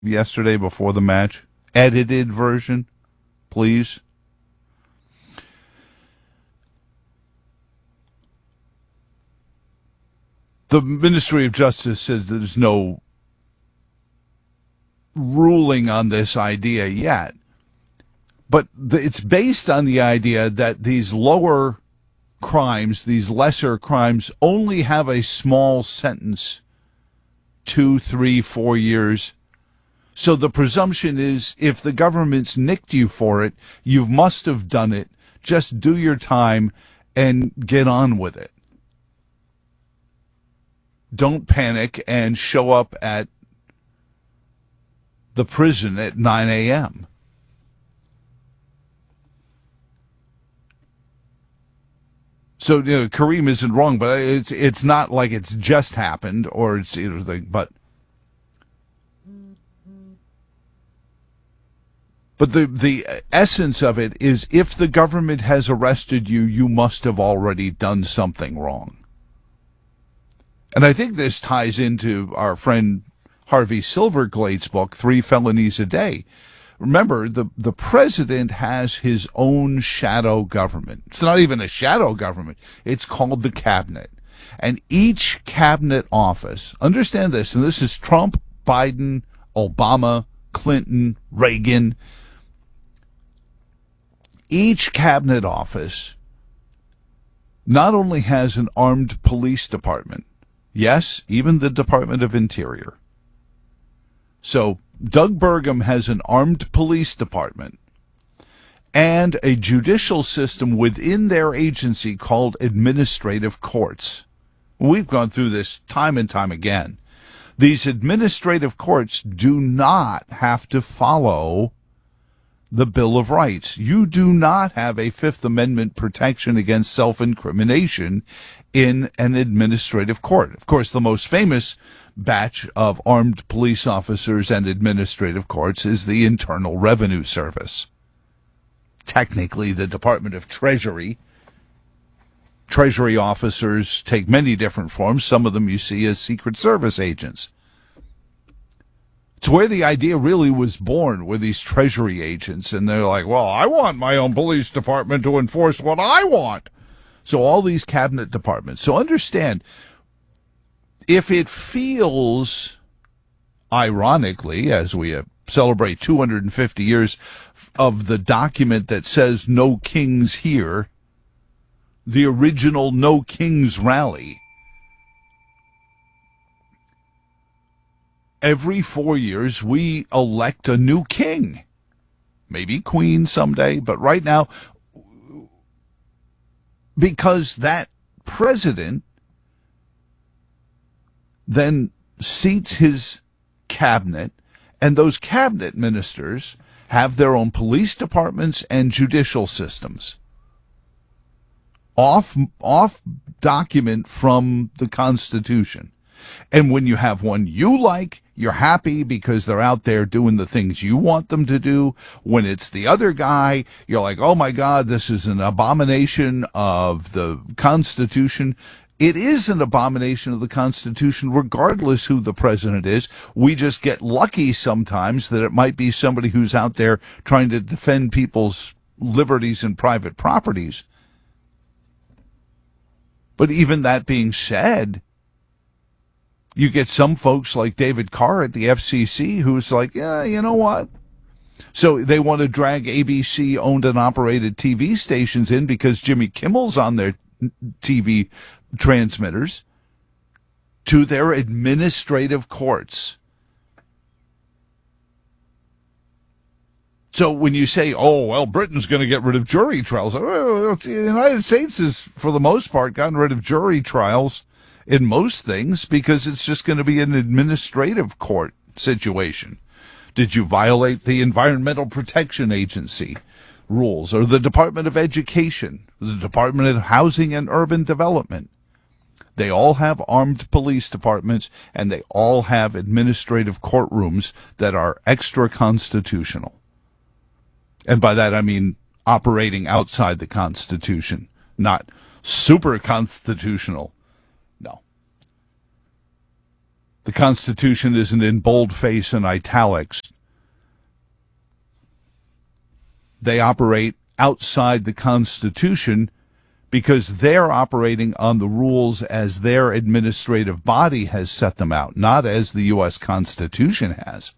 yesterday before the match? Edited version, please. The Ministry of Justice says there's no ruling on this idea yet. But it's based on the idea that these lower crimes, these lesser crimes, only have a small sentence, 2, 3, 4 years. So the presumption is if the government's nicked you for it, you must have done it. Just do your time and get on with it. Don't panic and show up at the prison at 9 a.m. So, you know, Kareem isn't wrong, but it's not like it's just happened or it's anything, but the essence of it is if the government has arrested you, you must have already done something wrong. And I think this ties into our friend Harvey Silverglade's book, 3 Felonies a Day. Remember, the president has his own shadow government. It's not even a shadow government. It's called the cabinet. And each cabinet office, understand this, and this is Trump, Biden, Obama, Clinton, Reagan. Each cabinet office not only has an armed police department, yes, even the Department of Interior. So Doug Burgum has an armed police department and a judicial system within their agency called administrative courts. We've gone through this time and time again. These administrative courts do not have to follow the Bill of Rights. You do not have a Fifth Amendment protection against self-incrimination in an administrative court. Of course, the most famous batch of armed police officers and administrative courts is the Internal Revenue Service. Technically, the Department of Treasury. Treasury officers take many different forms. Some of them you see as Secret Service agents. It's where the idea really was born, were these Treasury agents. And they're like, well, I want my own police department to enforce what I want. So all these cabinet departments. So understand, if it feels, ironically, as we celebrate 250 years of the document that says no kings here, the original No Kings Rally, every 4 years we elect a new king, maybe queen someday, but right now, because that president then seats his cabinet, and those cabinet ministers have their own police departments and judicial systems. Off document from the Constitution. And when you have one you like, you're happy because they're out there doing the things you want them to do. When it's the other guy, you're like, oh my God, this is an abomination of the Constitution. It is an abomination of the Constitution, regardless who the president is. We just get lucky sometimes that it might be somebody who's out there trying to defend people's liberties and private properties. But even that being said, you get some folks like David Carr at the FCC who's like, yeah, you know what? So they want to drag ABC owned and operated TV stations in because Jimmy Kimmel's on their TV transmitters to their administrative courts. So when you say, oh, well, Britain's going to get rid of jury trials, well, the United States has, for the most part, gotten rid of jury trials in most things because it's just going to be an administrative court situation. Did you violate the Environmental Protection Agency rules or the Department of Education, the Department of Housing and Urban Development? They all have armed police departments and they all have administrative courtrooms that are extra constitutional. And by that I mean operating outside the Constitution, not super constitutional. No. The Constitution isn't in boldface and italics. They operate outside the Constitution because they're operating on the rules as their administrative body has set them out, not as the U.S. Constitution has.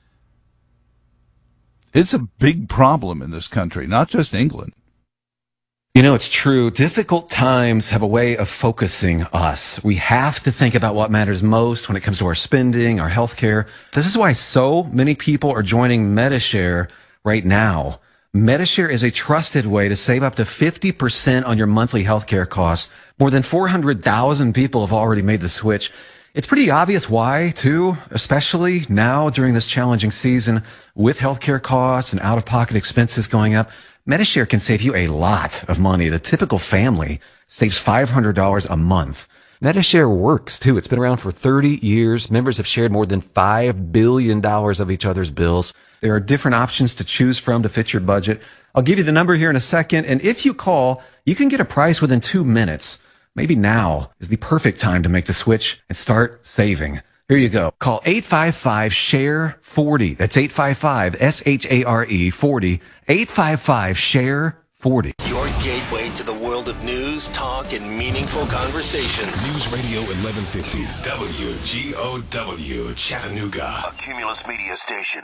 It's a big problem in this country, not just England. You know, it's true. Difficult times have a way of focusing us. We have to think about what matters most when it comes to our spending, our health care. This is why so many people are joining Medi-Share right now. Medi-Share is a trusted way to save up to 50% on your monthly healthcare costs. More than 400,000 people have already made the switch. It's pretty obvious why, too, especially now during this challenging season with healthcare costs and out-of-pocket expenses going up. Medi-Share can save you a lot of money. The typical family saves $500 a month. Medi-Share works, too. It's been around for 30 years. Members have shared more than $5 billion of each other's bills. There are different options to choose from to fit your budget. I'll give you the number here in a second, and if you call, you can get a price within 2 minutes. Maybe now is the perfect time to make the switch and start saving. Here you go. Call 855-SHARE-40. That's 855-SHARE 40. 855-SHARE-40. Your gateway to the world of news, talk, and meaningful conversations. News Radio 1150, WGOW, Chattanooga. A Cumulus Media station.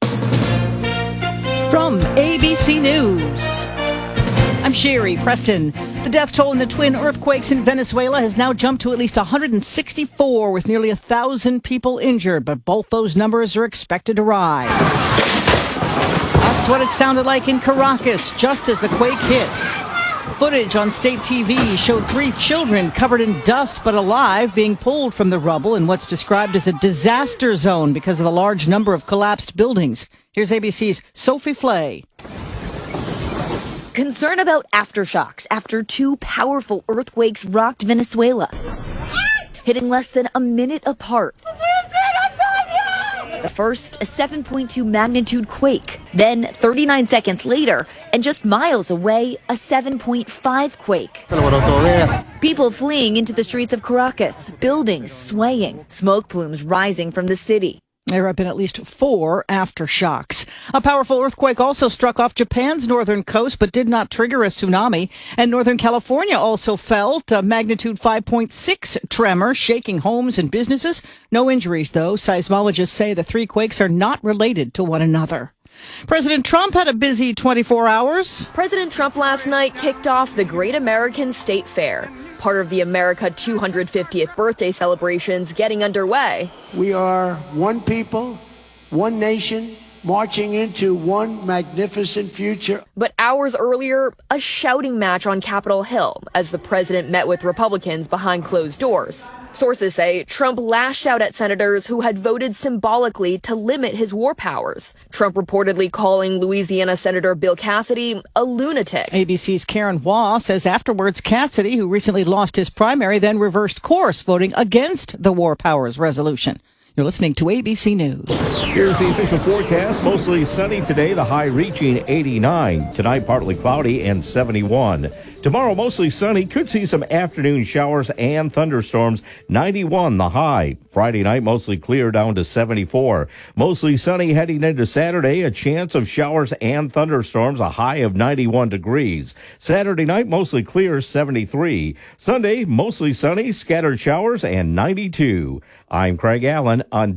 From ABC News, I'm Sherry Preston. The death toll in the twin earthquakes in Venezuela has now jumped to at least 164, with nearly 1,000 people injured, but both those numbers are expected to rise. That's what it sounded like in Caracas just as the quake hit. Footage on state TV showed 3 children covered in dust but alive being pulled from the rubble in what's described as a disaster zone because of the large number of collapsed buildings. Here's ABC's Sophie Flay. Concern about aftershocks after 2 powerful earthquakes rocked Venezuela, hitting less than a minute apart. The first, a 7.2 magnitude quake. Then, 39 seconds later, and just miles away, a 7.5 quake. People fleeing into the streets of Caracas, buildings swaying, smoke plumes rising from the city. There have been at least 4 aftershocks. A powerful earthquake also struck off Japan's northern coast but did not trigger a tsunami. And Northern California also felt a magnitude 5.6 tremor, shaking homes and businesses. No injuries, though. Seismologists say the 3 quakes are not related to one another. President Trump had a busy 24 hours. President Trump last night kicked off the Great American State Fair, part of the America 250th birthday celebrations getting underway. We are one people, one nation, marching into one magnificent future. But hours earlier, a shouting match on Capitol Hill as the president met with Republicans behind closed doors. Sources say Trump lashed out at senators who had voted symbolically to limit his war powers. Trump reportedly calling Louisiana Senator Bill Cassidy a lunatic. ABC's Karen Waugh says afterwards Cassidy, who recently lost his primary, then reversed course, voting against the war powers resolution. You're listening to ABC News. Here's the official forecast. Mostly sunny today, the high reaching 89. Tonight, partly cloudy and 71. Tomorrow, mostly sunny. Could see some afternoon showers and thunderstorms. 91 the high. Friday night, mostly clear down to 74. Mostly sunny heading into Saturday. A chance of showers and thunderstorms. A high of 91 degrees. Saturday night, mostly clear, 73. Sunday, mostly sunny, scattered showers, and 92. I'm Craig Allen on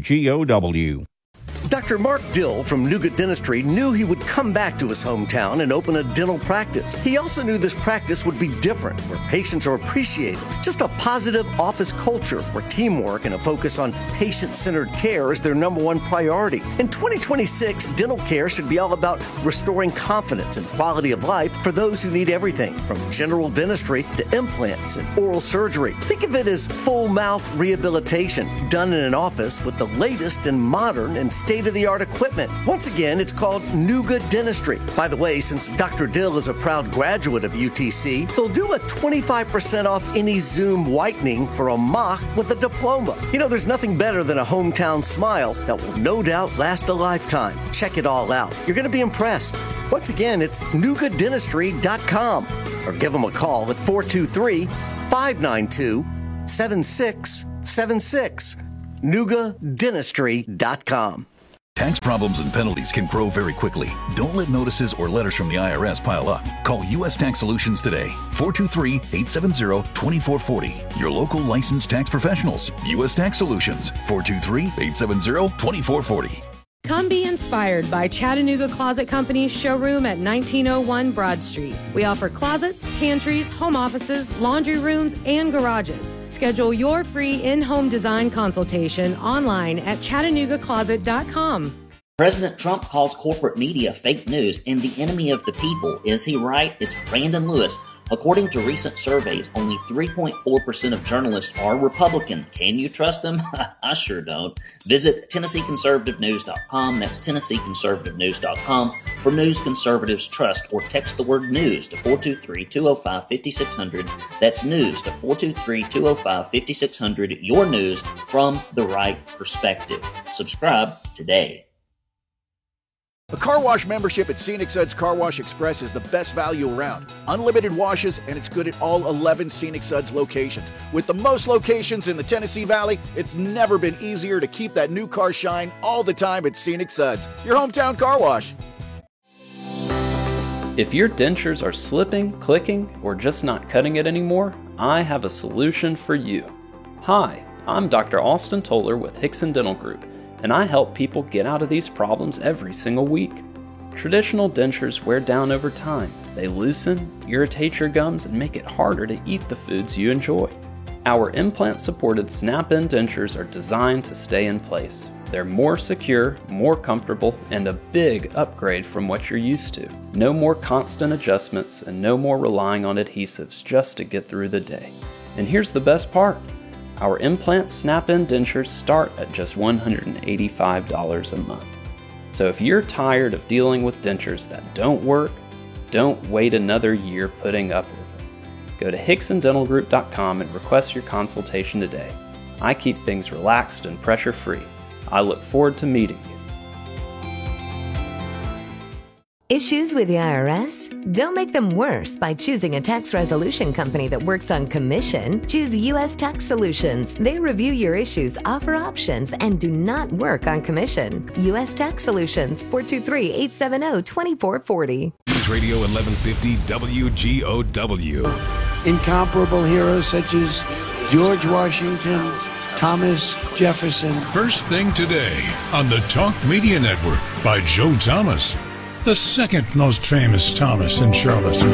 WGOW. Dr. Mark Dill from Nougat Dentistry knew he would come back to his hometown and open a dental practice. He also knew this practice would be different, where patients are appreciated. Just a positive office culture where teamwork and a focus on patient-centered care is their number one priority. In 2026, dental care should be all about restoring confidence and quality of life for those who need everything from general dentistry to implants and oral surgery. Think of it as full mouth rehabilitation done in an office with the latest and modern and state-of-the-art equipment. Once again, it's called Nougat Dentistry. By the way, since Dr. Dill is a proud graduate of UTC, they'll do a 25% off any Zoom whitening for a mock with a diploma. You know, there's nothing better than a hometown smile that will no doubt last a lifetime. Check it all out. You're going to be impressed. Once again, it's nougatdentistry.com or give them a call at 423-592-7676. NugaDentistry.com. Tax problems and penalties can grow very quickly. Don't let notices or letters from the IRS pile up. Call U.S. Tax Solutions today. 423-870-2440. Your local licensed tax professionals. U.S. Tax Solutions. 423-870-2440. Come be inspired by Chattanooga Closet Company's showroom at 1901 Broad Street. We offer closets, pantries, home offices, laundry rooms, and garages. Schedule your free in-home design consultation online at ChattanoogaCloset.com. President Trump calls corporate media fake news and the enemy of the people. Is he right? It's Brandon Lewis. According to recent surveys, only 3.4% of journalists are Republican. Can you trust them? I sure don't. Visit TennesseeConservativeNews.com. That's TennesseeConservativeNews.com for news conservatives trust, or text the word news to 423-205-5600. That's news to 423-205-5600. Your news from the right perspective. Subscribe today. A car wash membership at Scenic Suds Car Wash Express is the best value around. Unlimited washes, and it's good at all 11 Scenic Suds locations. With the most locations in the Tennessee Valley, it's never been easier to keep that new car shine all the time at Scenic Suds, your hometown car wash. If your dentures are slipping, clicking, or just not cutting it anymore, I have a solution for you. Hi, I'm Dr. Austin Toller with Hickson Dental Group, and I help people get out of these problems every single week. Traditional dentures wear down over time. They loosen, irritate your gums, and make it harder to eat the foods you enjoy. Our implant-supported snap-in dentures are designed to stay in place. They're more secure, more comfortable, and a big upgrade from what you're used to. No more constant adjustments and no more relying on adhesives just to get through the day. And here's the best part. Our implant snap-in dentures start at just $185 a month. So if you're tired of dealing with dentures that don't work, don't wait another year putting up with them. Go to HicksonDentalGroup.com and request your consultation today. I keep things relaxed and pressure-free. I look forward to meeting you. Issues with the IRS? Don't make them worse by choosing a tax resolution company that works on commission. Choose U.S. Tax Solutions. They review your issues, offer options, and do not work on commission. U.S. Tax Solutions, 423-870-2440. News Radio 1150 WGOW. Incomparable heroes such as George Washington, Thomas Jefferson. First Thing Today on the Talk Media Network by Joe Thomas, the second most famous Thomas in Charlottesville.